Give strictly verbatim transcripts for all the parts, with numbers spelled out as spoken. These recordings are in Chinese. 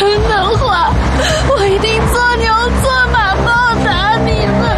生的话，我一定做牛做马报答你们。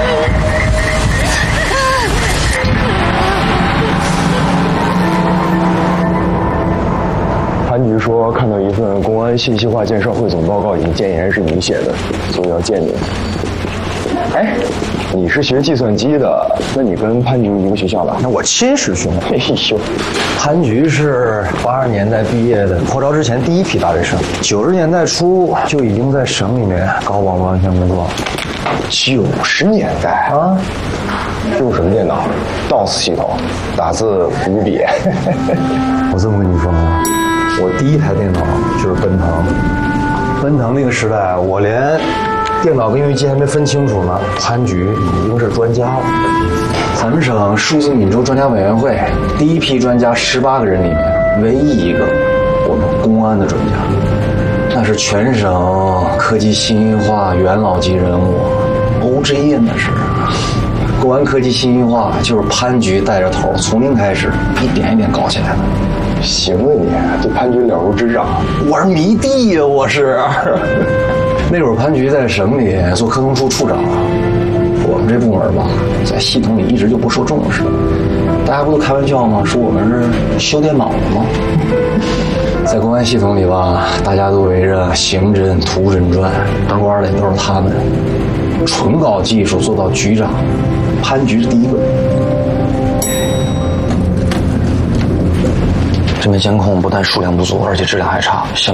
潘局说看到一份公安信息化建设汇总报告，已经建言是你写的，所以要见你。哎，你是学计算机的，那你跟潘局一个学校吧？ 那我亲师兄。 哎呦， 潘局是八十年代毕业的，破招之前第一批大学生，九十年代初就已经在省里面搞网络安全工作。 九十年代啊， 用什么电脑 ？D O S 系统，打字无比。 我这么跟你说啊，我第一台电脑就是奔腾。奔腾那个时代，我连电脑跟游戏机还没分清楚呢，潘局已经是专家了。咱们省数字闽州专家委员会第一批专家十八个人里面，唯一一个我们公安的专家，那是全省科技信息化元老级人物 O J 呀，那是。公安科技信息化就是潘局带着头，从零开始，一点一点搞起来的。 行啊你，对潘局了如指掌。 我是迷弟呀，我是。那会儿潘局在省里做科通处处长，我们这部门吧，在系统里一直就不受重视。大家不都开玩笑吗？说我们是修电脑的吗？在公安系统里吧，大家都围着刑侦、图侦转，当官的也都是他们。纯搞技术做到局长，潘局是第一个。这枚监控不但数量不足，而且质量还差，相